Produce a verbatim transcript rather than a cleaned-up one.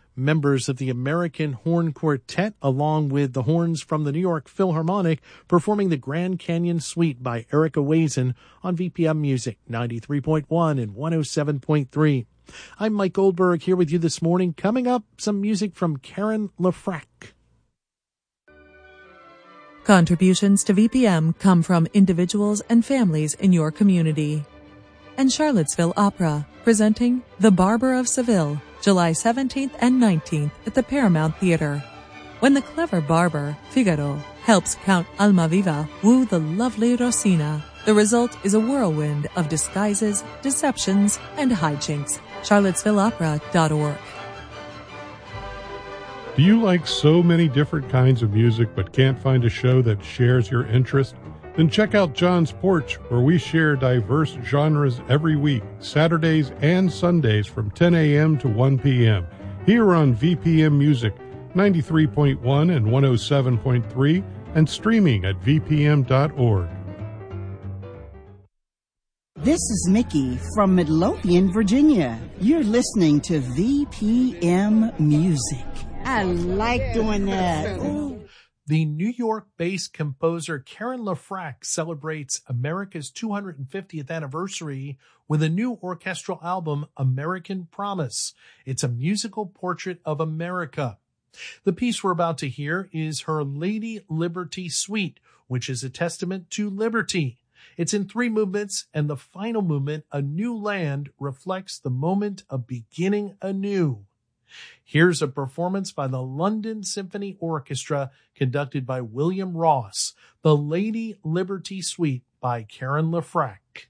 Members of the American Horn Quartet, along with the horns from the New York Philharmonic, performing the Grand Canyon Suite by Erica Wazen on V P M Music ninety-three point one and one oh seven point three. I'm Mike Goldberg here with you this morning. Coming up, some music from Karen LeFrak. Contributions to V P M come from individuals and families in your community. And Charlottesville Opera, presenting The Barber of Seville, July seventeenth and nineteenth at the Paramount Theater. When the clever barber, Figaro, helps Count Almaviva woo the lovely Rosina, the result is a whirlwind of disguises, deceptions, and hijinks. charlottesville opera dot org. Do you like so many different kinds of music but can't find a show that shares your interest? Then check out John's Porch, where we share diverse genres every week, Saturdays and Sundays from ten a.m. to one p.m. here on V P M Music ninety-three point one and one oh seven point three and streaming at v p m dot org. This is Mickey from Midlothian, Virginia. You're listening to V P M Music. I like doing that. Ooh. The New York-based composer Karen LeFrak celebrates America's two hundred fiftieth anniversary with a new orchestral album, American Promise. It's a musical portrait of America. The piece we're about to hear is her Lady Liberty Suite, which is a testament to liberty. It's in three movements, and the final movement, A New Land, reflects the moment of beginning anew. Here's a performance by the London Symphony Orchestra, conducted by William Ross, the Lady Liberty Suite by Karen LeFrak.